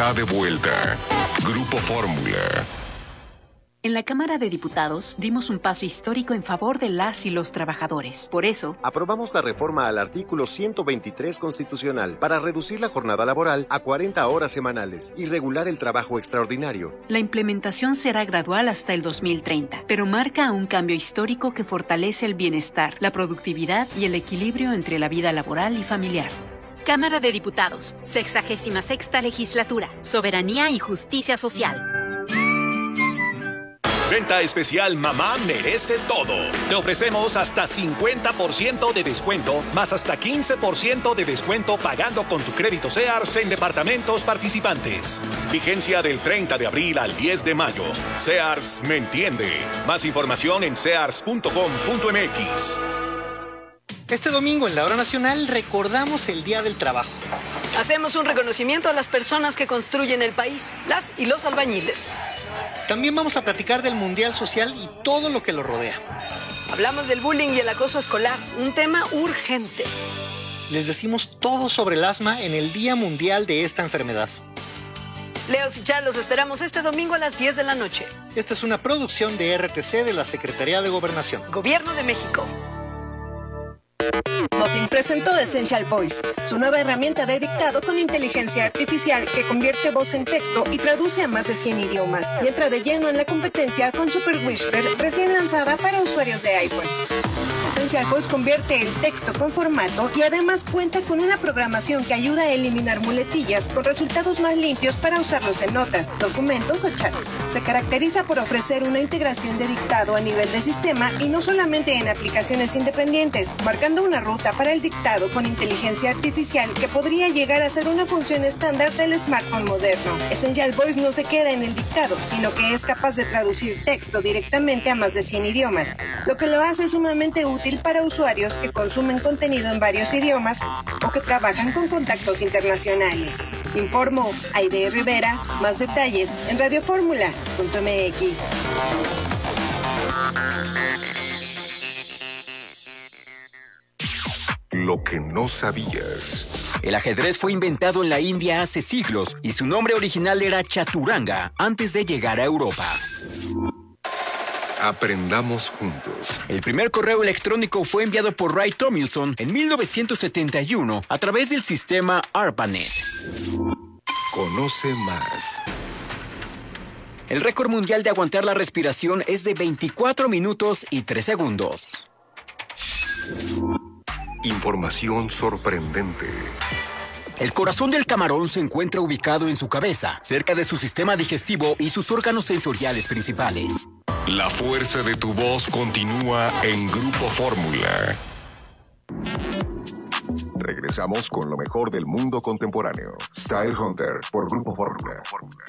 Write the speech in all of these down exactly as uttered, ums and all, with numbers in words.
está de vuelta. Grupo Fórmula. En la Cámara de Diputados dimos un paso histórico en favor de las y los trabajadores. Por eso, aprobamos la reforma al artículo ciento veintitrés constitucional para reducir la jornada laboral a cuarenta horas semanales y regular el trabajo extraordinario. La implementación será gradual hasta el dos mil treinta, pero marca un cambio histórico que fortalece el bienestar, la productividad y el equilibrio entre la vida laboral y familiar. Cámara de Diputados, sexagésima sexta legislatura, soberanía y justicia social. Venta especial Mamá merece todo. Te ofrecemos hasta cincuenta por ciento de descuento, más hasta quince por ciento de descuento pagando con tu crédito Sears en departamentos participantes. Vigencia del treinta de abril al diez de mayo. Sears me entiende. Más información en sears punto com punto m x. Este domingo en la Hora Nacional recordamos el Día del Trabajo. Hacemos un reconocimiento a las personas que construyen el país, las y los albañiles. También vamos a platicar del Mundial Social y todo lo que lo rodea. Hablamos del bullying y el acoso escolar, un tema urgente. Les decimos todo sobre el asma en el Día Mundial de esta enfermedad. Leos y Char, los esperamos este domingo a las diez de la noche. Esta es una producción de R T C de la Secretaría de Gobernación. Gobierno de México. Nothing presentó Essential Voice, su nueva herramienta de dictado con inteligencia artificial que convierte voz en texto y traduce a más de cien idiomas. Y entra de lleno en la competencia con Super Whisper, recién lanzada para usuarios de iPhone. Essential Voice convierte el texto con formato y además cuenta con una programación que ayuda a eliminar muletillas con resultados más limpios para usarlos en notas, documentos o chats. Se caracteriza por ofrecer una integración de dictado a nivel de sistema y no solamente en aplicaciones independientes, marcando una ruta para el dictado con inteligencia artificial que podría llegar a ser una función estándar del smartphone moderno. Essential Voice no se queda en el dictado, sino que es capaz de traducir texto directamente a más de cien idiomas, lo que lo hace sumamente útil para usuarios que consumen contenido en varios idiomas o que trabajan con contactos internacionales. Informó Aide Rivera. Más detalles en radioformula punto m x. Lo que no sabías. El ajedrez fue inventado en la India hace siglos y su nombre original era chaturanga antes de llegar a Europa. Aprendamos juntos. El primer correo electrónico fue enviado por Ray Tomlinson en mil novecientos setenta y uno a través del sistema ARPANET. Conoce más. El récord mundial de aguantar la respiración es de veinticuatro minutos y tres segundos. Información sorprendente. El corazón del camarón se encuentra ubicado en su cabeza, cerca de su sistema digestivo y sus órganos sensoriales principales. La fuerza de tu voz continúa en Grupo Fórmula. Regresamos con lo mejor del mundo contemporáneo. Style Hunter por Grupo Fórmula.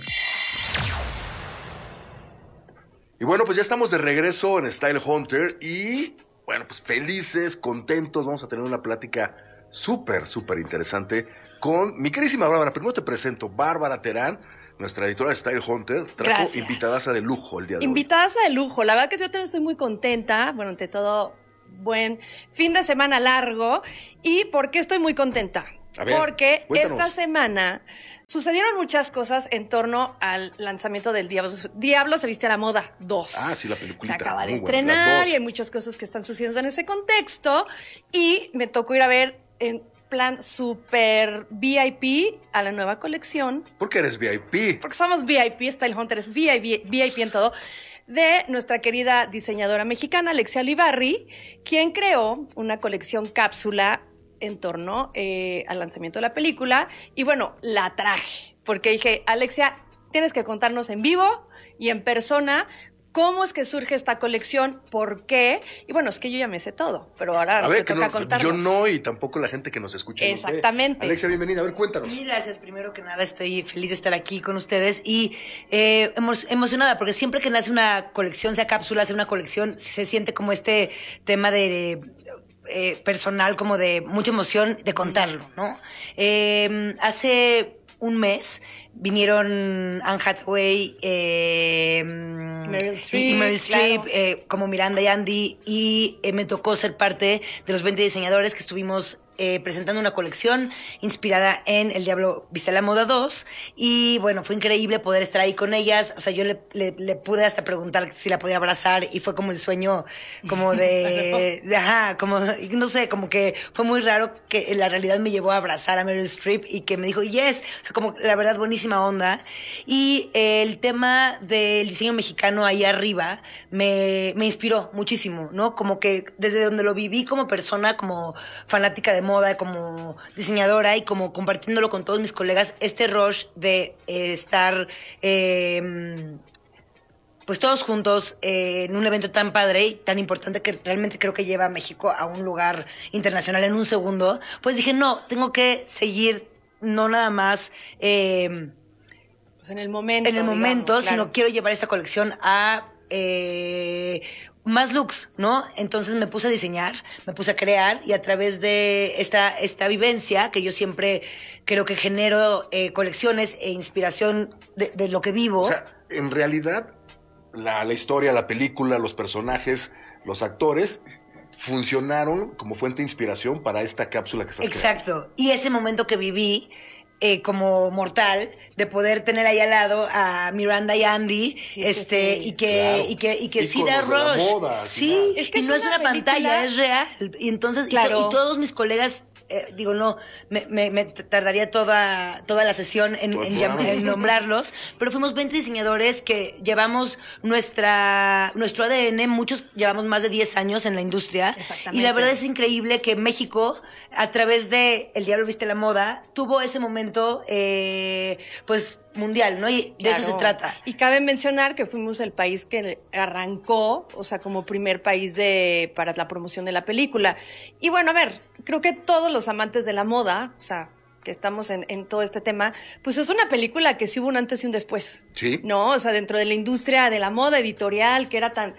Y bueno, pues ya estamos de regreso en Style Hunter y, bueno, pues felices, contentos. Vamos a tener una plática súper, súper interesante con mi querísima Bárbara. Primero te presento, Bárbara Terán, nuestra editora de Style Hunter. Trajo Gracias. invitadaza de lujo el día de Invitadaza de lujo. La verdad que yo también estoy muy contenta. Bueno, ante todo, buen fin de semana largo. ¿Y por qué estoy muy contenta? A ver, Porque cuéntanos. esta semana sucedieron muchas cosas en torno al lanzamiento del Diablo, Diablo se viste a la moda dos. Ah, sí, la película. Se acaba de estrenar y hay muchas cosas que están sucediendo en ese contexto. Y me tocó ir a ver en plan super V I P a la nueva colección. ¿Por qué eres V I P? Porque somos V I P, Style Hunter es V I P, V I P en todo, de nuestra querida diseñadora mexicana, Alexia Olivarri, quien creó una colección cápsula en torno eh, al lanzamiento de la película. Y bueno, la traje, porque dije, Alexia, tienes que contarnos en vivo y en persona cómo es que surge esta colección, por qué. Y bueno, es que yo ya me sé todo, pero ahora A te ver, que toca no, contarnos. yo no y tampoco la gente que nos escucha. no sé. Exactamente. Alexia, bienvenida. A ver, cuéntanos. Mil gracias. Primero que nada, estoy feliz de estar aquí con ustedes y eh, emo- emocionada porque siempre que nace una colección, sea cápsula, sea una colección, se siente como este tema de... Eh, personal, como de mucha emoción de contarlo, ¿no? Eh, hace un mes vinieron Anne Hathaway eh, Meryl y Streep, Meryl Streep claro. eh, como Miranda y Andy y eh, me tocó ser parte de los veinte diseñadores que estuvimos eh, presentando una colección inspirada en El Diablo Viste la Moda dos. Y bueno, fue increíble poder estar ahí con ellas. O sea, yo le, le, le pude hasta preguntar si la podía abrazar y fue como el sueño como de, de ajá, como, no sé, como que fue muy raro que la realidad me llevó a abrazar a Meryl Streep y que me dijo yes. O sea, como la verdad buenísima onda. Y eh, el tema del diseño mexicano ahí arriba me, me inspiró muchísimo, ¿no? Como que desde donde lo viví como persona, como fanática de moda, como diseñadora y como compartiéndolo con todos mis colegas, este rush de eh, estar eh, pues todos juntos eh, en un evento tan padre y tan importante que realmente creo que lleva a México a un lugar internacional en un segundo, pues dije, no, tengo que seguir no nada más eh, pues en el momento, en el momento, digamos, claro. sino quiero llevar esta colección a eh, más looks, ¿no? Entonces me puse a diseñar, me puse a crear y a través de esta, esta vivencia que yo siempre creo que genero eh, colecciones e inspiración de, de lo que vivo. O sea, en realidad, la, la historia, la película, los personajes, los actores funcionaron como fuente de inspiración para esta cápsula que estás Exacto. creando. Y ese momento que viví eh, como mortal, de poder tener ahí al lado a Miranda y Andy, Sí, es que este, sí. y que, Claro. y que, y que sí Íconos da de la rush. moda, al Sí, final. Es que y es no es una una pantalla, película- es real. Y entonces, y to- Claro. y, todos mis colegas, eh, digo, no, me, me, me tardaría toda, toda la sesión en, Todo el en, llam- programa. en nombrarlos, pero fuimos veinte diseñadores que llevamos nuestra, nuestro A D N, muchos llevamos más de diez años en la industria. Exactamente. Y la verdad es increíble que México, a través de El Diablo Viste la Moda, tuvo ese momento, eh, pues, mundial, ¿no? Y de eso Claro. se trata. Y cabe mencionar que fuimos el país que arrancó, o sea, como primer país de para la promoción de la película. Y bueno, a ver, creo que todos los amantes de la moda, o sea, que estamos en, en todo este tema, pues es una película que sí hubo un antes y un después. Sí. ¿No? O sea, dentro de la industria de la moda editorial, que era tan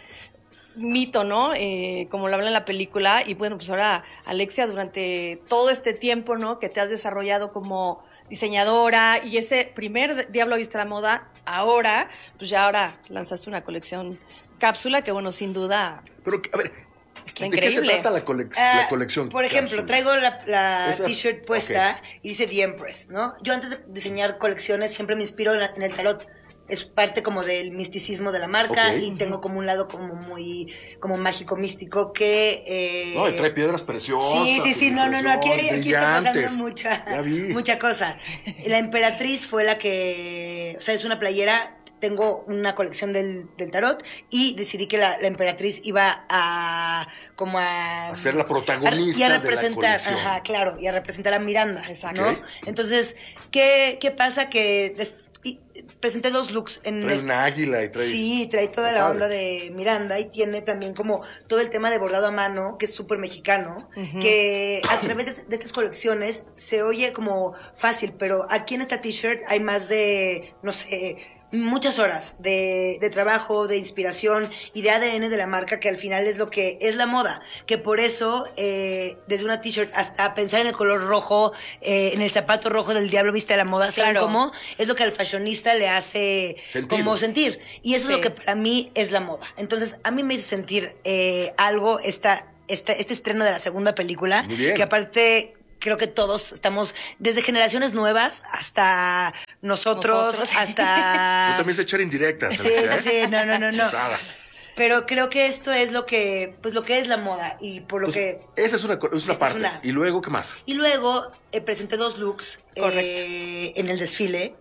mito, ¿no? Eh, como lo habla en la película. Y bueno, pues ahora, Alexia, durante todo este tiempo, ¿no? Que te has desarrollado como diseñadora y ese primer Diablo Viste la Moda, ahora, pues ya ahora lanzaste una colección cápsula que, bueno, sin duda Pero, a ver, está ¿de qué se increíble. trata la, colec- Ah, la colección? Por ejemplo, cápsula? traigo la, la Esa- t-shirt puesta y dice The Empress, ¿no? Yo antes de diseñar colecciones siempre me inspiro en, la- en el tarot. Es parte como del misticismo de la marca Ok. y tengo como un lado como muy como mágico místico que eh, No, y trae piedras preciosas. Sí, sí, sí, no, no, no, aquí, hay- aquí está pasando brillantes. mucha, Ya vi. mucha cosa. La Emperatriz fue la que, o sea, es una playera, tengo una colección del, del tarot y decidí que la, la Emperatriz iba a, como a... A ser la protagonista y a de la representar, colección. ajá, claro, y a representar a Miranda, Exacto. ¿no? Ok. Entonces, ¿qué, qué pasa? Que des- y presenté dos looks en Trae este- una águila y trae... Sí, trae toda Está la padre. onda de Miranda y tiene también como todo el tema de bordado a mano, que es súper mexicano, que a través de, de estas colecciones se oye como fácil, pero aquí en esta t-shirt hay más de, no sé, muchas horas de, de trabajo, de inspiración y de A D N de la marca, que al final es lo que es la moda, que por eso eh, desde una t-shirt hasta pensar en el color rojo, eh, en el zapato rojo del Diablo Viste la Moda, ¿saben Claro. cómo? Es lo que al fashionista le hace Sentir. como sentir, y eso Sí. es lo que para mí es la moda. Entonces a mí me hizo sentir eh, algo esta, esta, este estreno de la segunda película, Muy bien. que aparte creo que todos estamos, desde generaciones nuevas hasta nosotros, Nosotros. Yo hasta... también sé echar indirectas, Sí, Alexia, sí, ¿eh? sí, no, no, no, no. Pesada. Pero creo que esto es lo que, pues lo que es la moda y por lo Pues, que... esa es una, co- es una Esta es parte. una. Y luego, ¿qué más? Y luego eh, presenté dos looks eh, Correcto. en el desfile.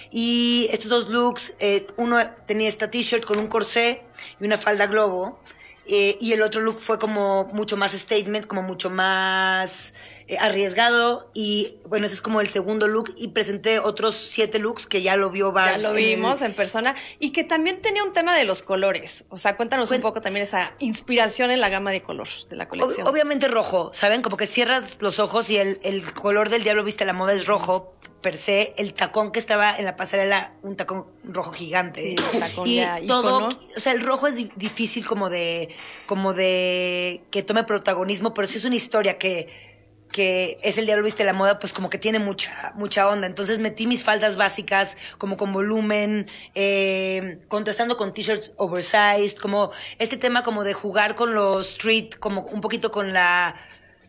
Y estos dos looks, eh, uno tenía esta t-shirt con un corsé y una falda globo. eh, y el otro look fue como mucho más statement, como mucho más eh, arriesgado. Y bueno, ese es como el segundo look. Y presenté otros siete looks que ya lo vio Ya Barbs. lo en el- vimos en persona y que también tenía un tema de los colores. O sea, cuéntanos un Cuen- poco también esa inspiración en la gama de color de la colección. Ob- obviamente rojo, ¿saben? Como que cierras los ojos y el, el color del Diablo Viste la Moda es rojo per se. El tacón que estaba en la pasarela, un tacón rojo gigante. Sí, el tacón y ya todo, ícono. o sea, el rojo es di- difícil como de, como de que tome protagonismo, pero si es una historia que que es el Diablo Viste la Moda, pues como que tiene mucha mucha onda. Entonces metí mis faldas básicas como con volumen, eh, contrastando con t-shirts oversized, como este tema como de jugar con los street, como un poquito con la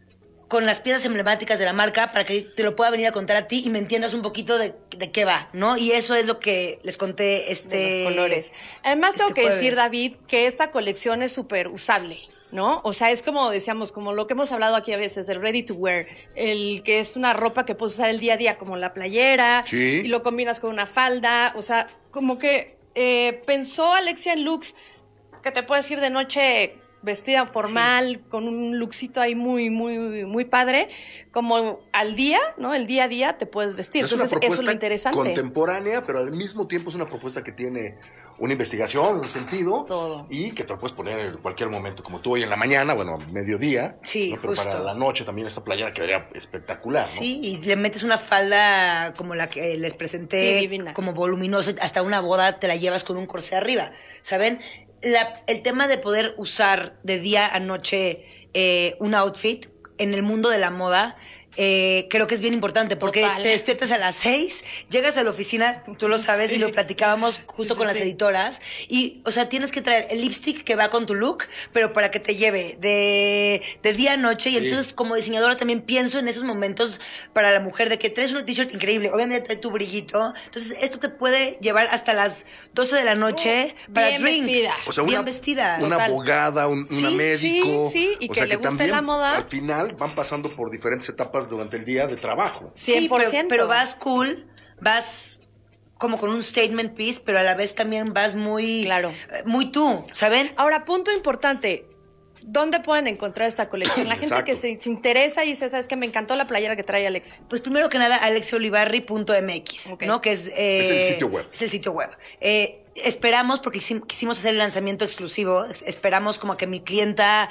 con las piezas emblemáticas de la marca para que te lo pueda venir a contar a ti y me entiendas un poquito de, de qué va, ¿no? Y eso es lo que les conté este... De los colores. Además, este tengo que jueves. decir, David, que esta colección es súper usable, ¿no? O sea, es como decíamos, como lo que hemos hablado aquí a veces, el ready to wear, el que es una ropa que puedes usar el día a día, como la playera, Sí. y lo combinas con una falda, o sea, como que eh, pensó Alexia en looks que te puedes ir de noche vestida formal, sí. con un lookcito ahí muy, muy, muy padre, como al día, ¿no? El día a día te puedes vestir. Es Entonces, una eso es lo interesante. contemporánea, pero al mismo tiempo es una propuesta que tiene una investigación, un sentido. Todo. Y que te lo puedes poner en cualquier momento, como tú hoy en la mañana, bueno, a mediodía. Sí, ¿no? Pero justo. para la noche también esta playera quedaría espectacular, ¿no? Sí, y le metes una falda como la que les presenté, Sí, divina. como voluminosa, hasta una boda te la llevas con un corsé arriba, ¿saben? La, el tema de poder usar de día a noche eh, un outfit en el mundo de la moda, eh, creo que es bien importante porque Total. te despiertas a las seis, llegas a la oficina, tú lo sabes, Sí. y lo platicábamos justo Sí, con sí, las sí. editoras, y, o sea, tienes que traer el lipstick que va con tu look, pero para que te lleve de, de día a noche, y Sí. entonces como diseñadora también pienso en esos momentos para la mujer de que traes una t-shirt increíble, obviamente trae tu brillito, entonces esto te puede llevar hasta las doce de la noche Oh, para bien drinks. vestida. O sea, bien una, vestida. una Total. abogada, un, una Sí, médico. sí, sí, y o que sea, le guste también, la moda. Al final van pasando por diferentes etapas durante el día de trabajo. cien por ciento. Sí, pero, pero vas cool, vas como con un statement piece, pero a la vez también vas muy, Claro. eh, muy tú, ¿saben? Ahora, punto importante. ¿Dónde pueden encontrar esta colección? La gente Exacto. que se, se interesa y dice, ¿sabes qué? Me encantó la playera que trae Alexa. Pues primero que nada, alexiolivarri punto m x, Ok. ¿no? Que es... eh, Es el sitio web. Es el sitio web. Eh, esperamos, porque quisim- quisimos hacer el lanzamiento exclusivo, es- esperamos como que mi clienta,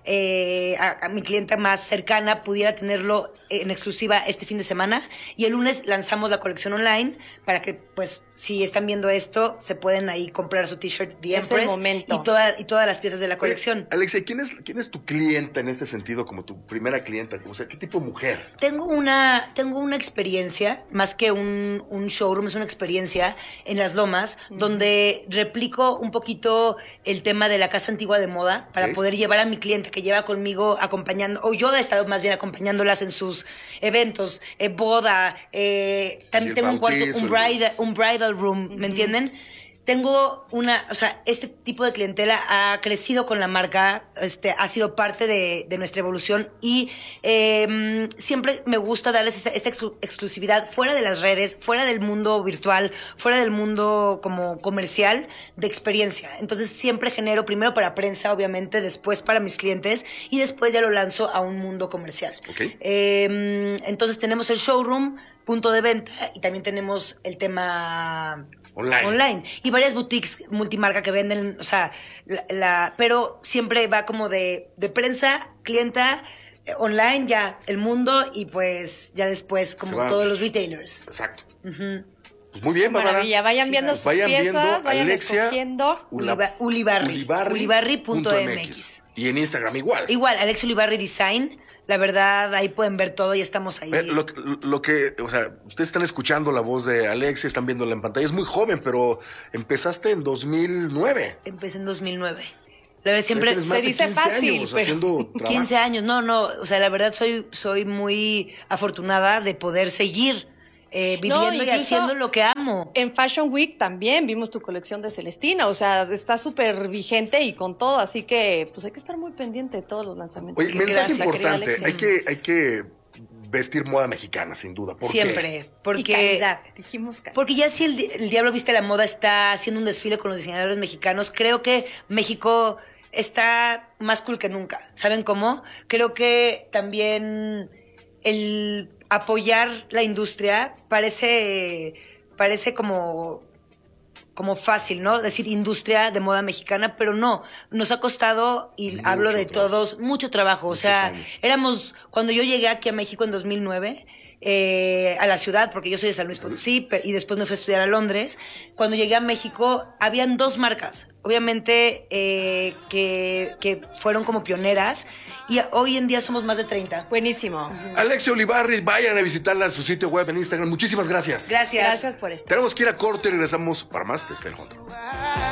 eh, a, a mi clienta más cercana pudiera tenerlo en exclusiva este fin de semana. Y el lunes lanzamos la colección online para que, pues, si están viendo esto, se pueden ahí comprar su t-shirt The Es el Empress momento. y, toda, y todas las piezas de la colección. Oye, Alexia, ¿quién es, ¿quién es tu clienta en este sentido, como tu primera clienta? O sea, ¿qué tipo de mujer? Tengo una, tengo una experiencia, más que un, un showroom, es una experiencia en Las Lomas, donde replico un poquito el tema de la casa antigua de moda para Ok. poder llevar a mi cliente que lleva conmigo acompañando, o yo he estado más bien acompañándolas en sus eventos, eh, boda, eh, también el tengo un cuarto, bautizo, un el- bridal, un bridal room, ¿me entienden? Tengo una, o sea, este tipo de clientela ha crecido con la marca, este, ha sido parte de, de nuestra evolución y eh, siempre me gusta darles esta, esta exclu- exclusividad fuera de las redes, fuera del mundo virtual, fuera del mundo como comercial de experiencia. Entonces siempre genero primero para prensa, obviamente, después para mis clientes y después ya lo lanzo a un mundo comercial. Ok. Eh, entonces tenemos el showroom, punto de venta y también tenemos el tema Online. online. Y varias boutiques multimarca que venden, o sea, la, la- pero siempre va como de, de prensa, clienta, eh, online, ya el mundo y pues ya después Se como va. todos los retailers. Exacto. Ujú. Pues muy bien, Bárbara. Maravilla. Vayan Sí, viendo pues sus vayan piezas, viendo vayan Alexia escogiendo. Ula- Uliba- Ulibarri. Ulibarri Ulibarri punto punto m m x. x. Y en Instagram igual. Igual, Alex Ulibarri Design. La verdad, ahí pueden ver todo y estamos ahí. Eh, Lo, que- lo que, o sea, ustedes están escuchando la voz de Alexia, están viéndola en pantalla. Es muy joven, pero empezaste en dos mil nueve. Empecé en dos mil nueve. La verdad, siempre... Tienes más se de dice quince fácil, años pero- haciendo trabajo. quince años, no, no, o sea, la verdad soy, soy muy afortunada de poder seguir eh, No, viviendo y incluso- haciendo lo que amo. En Fashion Week también vimos tu colección de Celestina, o sea, está súper vigente y con todo, así que pues hay que estar muy pendiente de todos los lanzamientos. Oye, que mensaje hace la querida importante. Alexia. Hay que, hay que vestir moda mexicana, sin duda. ¿Por qué? Siempre, porque... Y calidad, dijimos calidad. Porque ya si el, di- el Diablo Viste la Moda está haciendo un desfile con los diseñadores mexicanos, creo que México está más cool que nunca. ¿Saben cómo? Creo que también el apoyar la industria parece, parece como, como fácil, ¿no? Decir industria de moda mexicana, pero no. Nos ha costado, y Mucho hablo de trabajo. todos, mucho trabajo. Muchos o sea, años. éramos, cuando yo llegué aquí a México en dos mil nueve, eh, a la ciudad, porque yo soy de San Luis Potosí, pe- y después me fui a estudiar a Londres. Cuando llegué a México, habían dos marcas, obviamente, eh, que, que fueron como pioneras, y hoy en día somos más de treinta. Buenísimo. Alexia Ulibarri, vayan a visitarla en su sitio web en Instagram. Muchísimas gracias. Gracias. Gracias por esto. Tenemos que ir a corte y regresamos para más de Style Hunter.